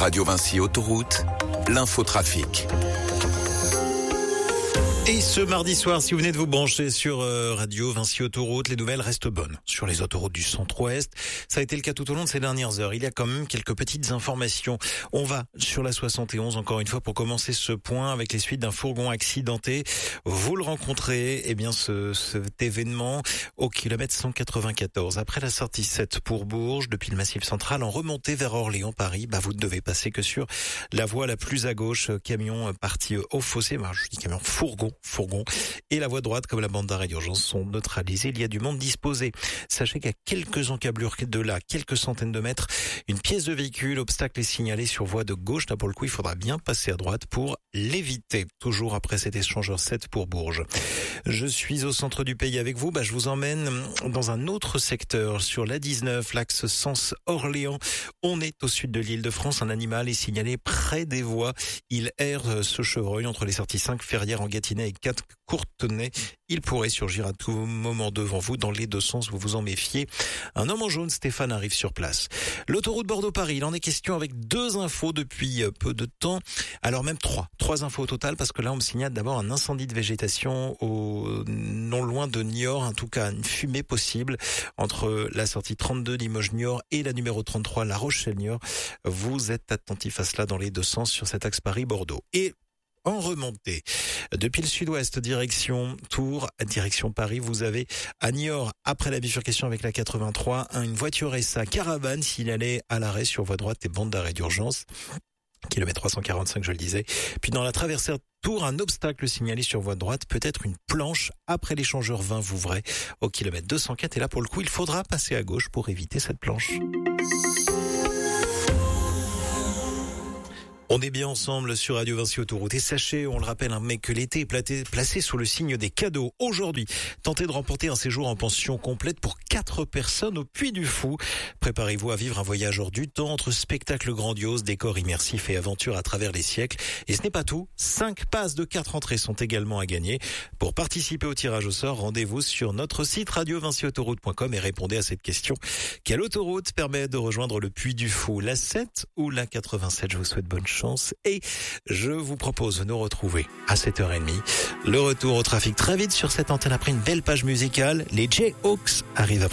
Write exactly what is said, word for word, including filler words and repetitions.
Radio Vinci Autoroute, l'infotrafic. Et ce mardi soir, si vous venez de vous brancher sur euh, Radio Vinci Autoroute, les nouvelles restent bonnes sur les autoroutes du centre-ouest. Ça a été le cas tout au long de ces dernières heures. Il y a quand même quelques petites informations. On va sur la soixante et onze encore une fois pour commencer ce point avec les suites d'un fourgon accidenté. Vous le rencontrez, eh bien ce, cet événement au kilomètre cent quatre-vingt-quatorze. Après la sortie sept pour Bourges, depuis le Massif central, en remontée vers Orléans-Paris, bah vous ne devez passer que sur la voie la plus à gauche. Camion parti au fossé, bah, je dis camion fourgon. fourgon et la voie droite comme la bande d'arrêt d'urgence sont neutralisées. Il y a du monde disposé. Sachez qu'à quelques encablures de là, quelques centaines de mètres, une pièce de véhicule, obstacle est signalé sur voie de gauche. Là pour le coup, il faudra bien passer à droite pour l'éviter. Toujours après cet échangeur sept pour Bourges. Je suis au centre du pays avec vous. Bah, je vous emmène dans un autre secteur sur l'A dix-neuf, l'axe sens Orléans. On est au sud de l'Île-de-France. Un animal est signalé près des voies. Il erre ce chevreuil entre les sorties cinq Ferrières en Gâtinais et quatre Courtenay. Il pourrait surgir à tout moment devant vous dans les deux sens, vous vous en méfiez. Un homme en jaune, Stéphane, arrive sur place. L'autoroute Bordeaux-Paris, il en est question avec deux infos depuis peu de temps. Alors même trois, trois infos au total parce que là on me signale d'abord un incendie de végétation au non loin de Niort, en tout cas une fumée possible entre la sortie trente-deux Limoges-Niort et la numéro trente-trois La Rochelle-Niort. Vous êtes attentifs à cela dans les deux sens sur cet axe Paris-Bordeaux. Et en remontée, depuis le sud-ouest, direction Tours, direction Paris, vous avez à Niort, après la bifurcation avec la quatre-vingt-trois, une voiture S A caravane signalée à l'arrêt sur voie droite et bande d'arrêt d'urgence. Kilomètre trois cent quarante-cinq, je le disais. Puis dans la traversée de Tours, un obstacle signalé sur voie droite, peut-être une planche après l'échangeur vingt Vouvray au kilomètre deux cent quatre. Et là, pour le coup, il faudra passer à gauche pour éviter cette planche. On est bien ensemble sur Radio Vinci Autoroute et sachez, on le rappelle, hein, mais que l'été est placé, placé sous le signe des cadeaux. Aujourd'hui, tentez de remporter un séjour en pension complète pour quatre personnes au Puy du Fou. Préparez-vous à vivre un voyage hors du temps entre spectacles grandioses, décors immersifs et aventures à travers les siècles. Et ce n'est pas tout, cinq passes de quatre entrées sont également à gagner. Pour participer au tirage au sort, rendez-vous sur notre site radio vinci autoroute point com et répondez à cette question. Quelle autoroute permet de rejoindre le Puy du Fou, la sept ou la quatre-vingt-sept? Je vous souhaite bonne chance. Et je vous propose de nous retrouver à sept heures trente. Le retour au trafic très vite sur cette antenne après une belle page musicale. Les Jayhawks arrivent après.